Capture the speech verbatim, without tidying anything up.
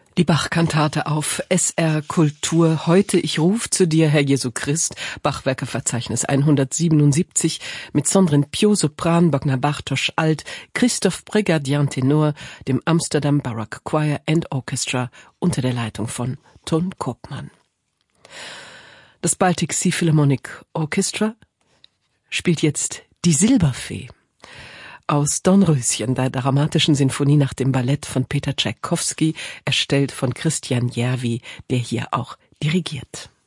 Die Bach-Kantate auf S R Kultur. Heute, ich ruf zu dir, Herr Jesu Christ. Bachwerkeverzeichnis hundertsiebenundsiebzig mit Sondrin Pio, Sopran, Bogner Bartosch Alt, Christoph Brigadian Tenor, dem Amsterdam Baroque Choir and Orchestra unter der Leitung von Ton Koopman. Das Baltic Sea Philharmonic Orchestra spielt jetzt die Silberfee aus Dornröschen, der dramatischen Sinfonie nach dem Ballett von Peter Tschaikowski, erstellt von Christian Järvi, der hier auch dirigiert.